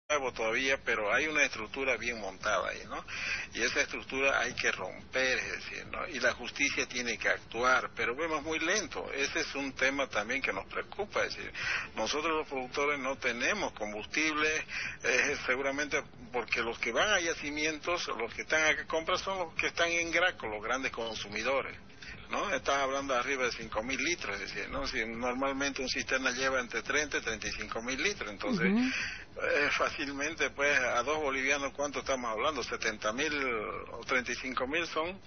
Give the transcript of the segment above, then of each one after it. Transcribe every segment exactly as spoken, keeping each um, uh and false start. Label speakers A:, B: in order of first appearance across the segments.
A: nuevo todavía, pero hay una estructura bien montada ahí, ¿no? Y esa estructura hay que romper, es decir, ¿no? Y la justicia tiene que actuar, pero vemos muy lento. Ese es un tema también que nos preocupa, es decir, nosotros los productores no tenemos combustible, eh, seguramente porque los que van a yacimientos, los que están a comprar son los que están en Graco, los grandes consumidores, ¿no? Estás hablando arriba de cinco mil litros, es decir, ¿no? Si normalmente un cisterna lleva entre treinta y treinta y cinco mil litros, entonces uh-huh. eh, fácilmente, pues, a dos bolivianos, ¿cuánto estamos hablando? setenta mil o treinta y cinco mil son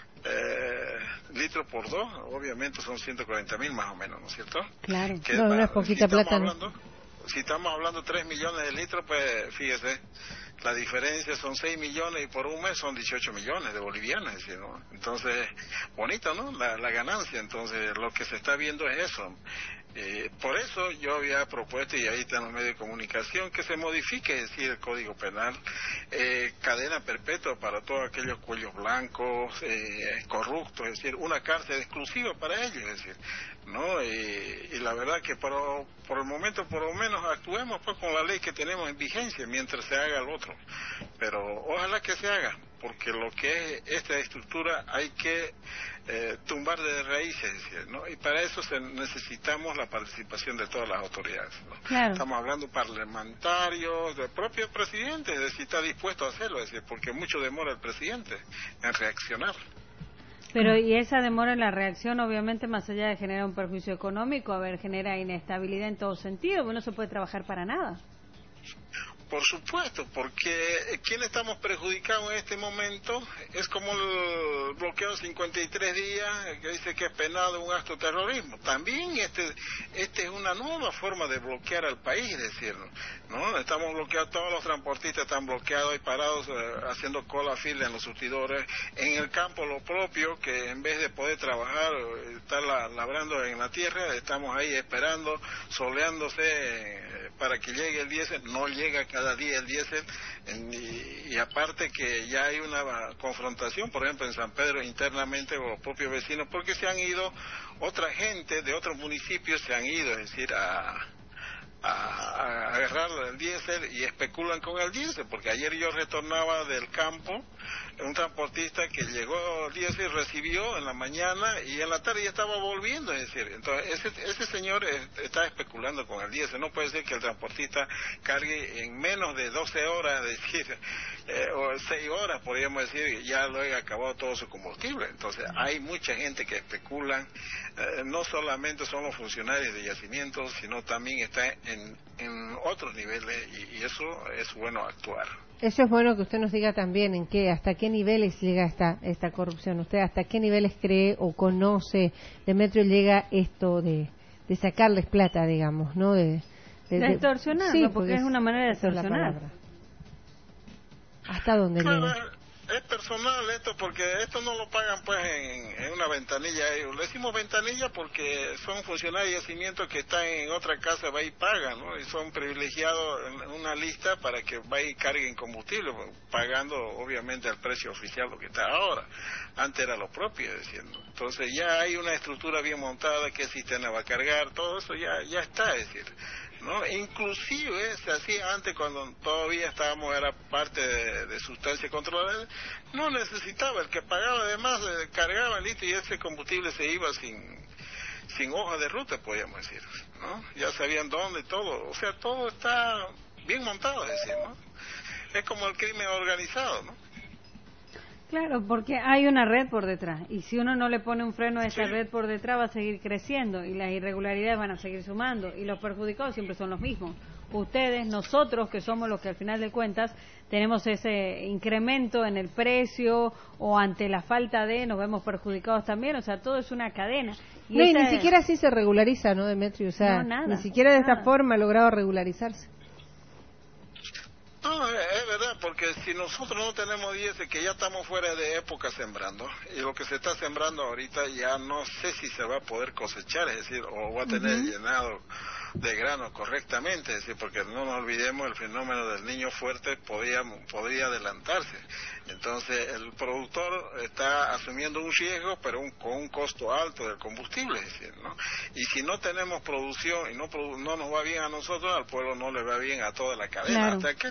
A: eh, litros por dos, obviamente son ciento cuarenta mil más o menos, ¿no es cierto?
B: Claro,
A: que
B: no,
A: va,
B: no es poquita
A: si
B: plata.
A: Hablando, si estamos hablando de tres millones de litros, pues, fíjese, la diferencia son seis millones y por un mes son dieciocho millones de bolivianos, es decir, ¿no? Entonces, bonito, ¿no? La, la ganancia, entonces lo que se está viendo es eso. Eh, por eso yo había propuesto, y ahí están los medios de comunicación, que se modifique, es decir, el Código Penal, eh, cadena perpetua para todos aquellos cuellos blancos, eh, corruptos, es decir, una cárcel exclusiva para ellos, es decir, ¿no? Y, y la verdad que por, por el momento, por lo menos, actuemos pues con la ley que tenemos en vigencia mientras se haga el otro, pero ojalá que se haga, porque lo que es esta estructura hay que eh, tumbar de raíces, ¿no? Y para eso se, necesitamos la participación de todas las autoridades, ¿no?
B: Claro.
A: Estamos hablando parlamentarios, del propio presidente, de si está dispuesto a hacerlo, es decir, porque mucho demora el presidente en reaccionar.
B: Pero y esa demora en la reacción, obviamente, más allá de generar un perjuicio económico, a ver, genera inestabilidad en todo sentido, porque no se puede trabajar para nada.
A: Por supuesto, porque ¿quién estamos perjudicados en este momento? Es como el bloqueo de cincuenta y tres días, que dice que es penado un acto de terrorismo. También este este es una nueva forma de bloquear al país, decirlo, ¿no? Estamos bloqueados, todos los transportistas están bloqueados y parados eh, haciendo cola fila en los surtidores. En el campo lo propio, que en vez de poder trabajar, estar la, labrando en la tierra, estamos ahí esperando, soleándose eh, para que llegue el diésel, no llega cada día el diésel, y, y aparte que ya hay una confrontación, por ejemplo en San Pedro internamente con los propios vecinos, porque se han ido, otra gente de otros municipios se han ido, es decir, a, a, a agarrar el diésel y especulan con el diésel, porque ayer yo retornaba del campo, un transportista que llegó el diésel, recibió en la mañana y en la tarde ya estaba volviendo, es decir, entonces ese, ese señor es, está especulando con el diésel. No puede ser que el transportista cargue en menos de doce horas, es decir, eh, o seis horas, podríamos decir, ya lo haya acabado todo su combustible. Entonces hay mucha gente que especula, eh, no solamente son los funcionarios de yacimientos, sino también está en, en otros niveles, y, y eso es bueno actuar.
B: Eso es bueno que usted nos diga también en qué, hasta qué niveles llega esta esta corrupción. Usted hasta qué niveles cree o conoce, Demetrio, llega esto de, de sacarles plata, digamos, ¿no? De,
C: de, de extorsionar, sí, ¿no? Porque es una manera de extorsionar.
B: ¿Hasta dónde
A: claro,
B: llega?
A: Es personal esto, porque esto no lo pagan pues en, en una ventanilla. Le decimos ventanilla porque son funcionarios de yacimientos que están en otra casa, va y pagan, ¿no? Y son privilegiados en una lista para que va y carguen combustible, pagando obviamente al precio oficial lo que está ahora. Antes era lo propio, diciendo. Entonces ya hay una estructura bien montada, qué cisterna va a cargar, todo eso ya ya está, es decir, ¿no? Inclusive se hacía antes, cuando todavía estábamos, era parte de, de sustancia controlada, no necesitaba, el que pagaba además eh, cargaba listo y ese combustible se iba sin sin hoja de ruta, podríamos decir, ¿no? Ya sabían dónde, todo, o sea, todo está bien montado, es decir, ¿no? Es como el crimen organizado, ¿no?
C: Claro, porque hay una red por detrás, y si uno no le pone un freno a esa sí. red por detrás va a seguir creciendo, y las irregularidades van a seguir sumando, y los perjudicados siempre son los mismos. Ustedes, nosotros, que somos los que al final de cuentas tenemos ese incremento en el precio, o ante la falta de, nos vemos perjudicados también, o sea, todo es una cadena.
B: Y no, y ni siquiera así se regulariza, ¿no, Demetrio? O sea,
C: no, nada,
B: ni siquiera de
C: nada.
B: esta forma ha logrado regularizarse.
A: No, es verdad, porque si nosotros no tenemos diésel, que ya estamos fuera de época sembrando, y lo que se está sembrando ahorita ya no sé si se va a poder cosechar, es decir, o va a tener uh-huh. llenado de grano correctamente, es decir, porque no nos olvidemos, el fenómeno del niño fuerte podría, podría adelantarse. Entonces el productor está asumiendo un riesgo, pero un, con un costo alto del combustible, es decir, ¿no? Y si no tenemos producción y no, no nos va bien a nosotros, al pueblo no le va bien a toda la cadena.
B: Claro.
A: Hasta que